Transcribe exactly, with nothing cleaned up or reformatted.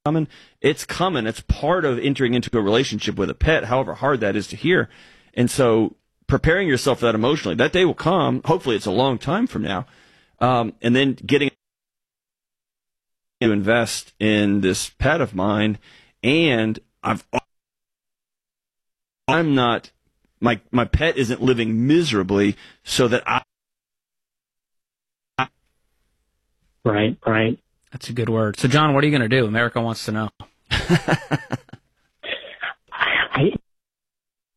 coming. It's coming. It's part of entering into a relationship with a pet, however hard that is to hear. And so preparing yourself for that emotionally, that day will come. Hopefully it's a long time from now. Um, and then getting to invest in this pet of mine. And I've, I'm not, my, my pet isn't living miserably so that I. Right, right. That's a good word. So, John, what are you going to do? America wants to know.